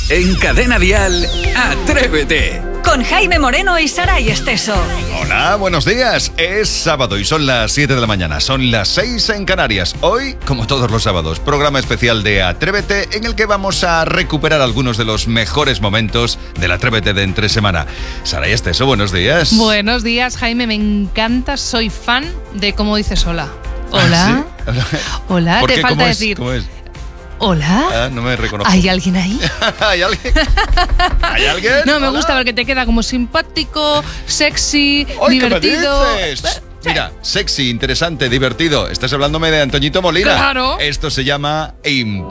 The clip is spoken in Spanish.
En Cadena Dial, Atrévete. Con Jaime Moreno y Saray Esteso. Hola, buenos días. Es sábado y son las 7 de la mañana. Son las 6 en Canarias. Hoy, como todos los sábados, programa especial de Atrévete en el que vamos a recuperar algunos de los mejores momentos del Atrévete de entre semana. Saray Esteso, buenos días. Buenos días, Jaime. Me encanta. Soy fan de cómo dices hola. Hola. ¿Ah, sí? Hola. ¿Por Te qué? falta ¿Cómo es? decir. ¿Cómo es? Hola. Ah, no me reconozco. ¿Hay alguien ahí? ¿Hay alguien? ¿Hay alguien? No, me Hola. gusta porque te queda como simpático, sexy, ¡Ay, divertido. qué me dices! Mira, sexy, interesante, divertido. Estás hablándome de Antoñito Molina. Claro. Esto se llama